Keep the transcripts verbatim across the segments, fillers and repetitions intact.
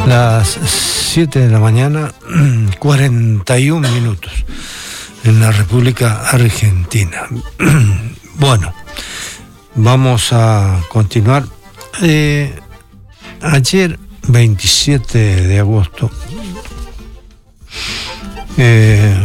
Las siete de la mañana, cuarenta y un minutos en la República Argentina. Bueno, vamos a continuar. Eh, ayer, veintisiete de agosto, eh,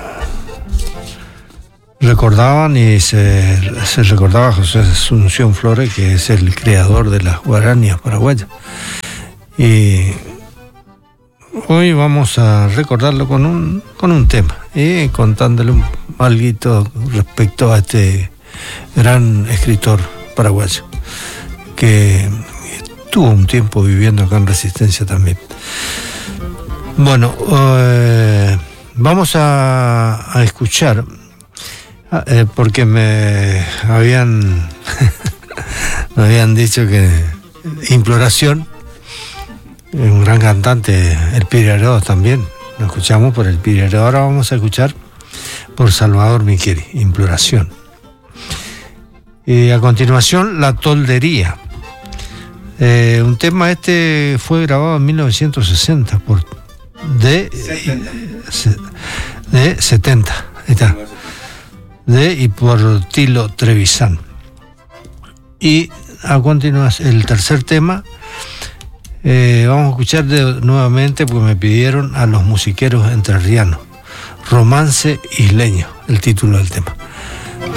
recordaban y se, se recordaba a José Asunción Flores, que es el creador de las guaranías paraguayas. Y hoy vamos a recordarlo con un, con un tema, y contándole un alguito respecto a este gran escritor paraguayo, que tuvo un tiempo viviendo acá en Resistencia también. Bueno, eh, vamos a, a escuchar, eh, porque me habían, me habían dicho que Imploración, un gran cantante, el Piraró también, lo escuchamos por el Piraró. Ahora vamos a escuchar por Salvador Micheli, Imploración. Y a continuación, La Toldería. Eh, un tema este fue grabado en mil novecientos sesenta por de setenta. de setenta, ahí está, de y por Tilo Trevisan. Y a continuación, el tercer tema, Eh, vamos a escuchar de, nuevamente, porque me pidieron, a los musiqueros entrerrianos, Romance Isleño, el título del tema.